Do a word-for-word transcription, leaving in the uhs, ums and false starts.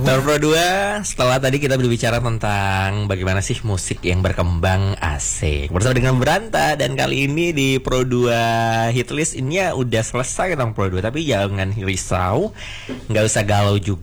Tower Pro dua, setelah tadi kita berbicara tentang bagaimana sih musik yang berkembang, asik bersama dengan Beranta. Dan kali ini di Pro dua Hitlist ini ya udah selesai tentang Pro dua. Tapi jangan risau, nggak usah galau juga.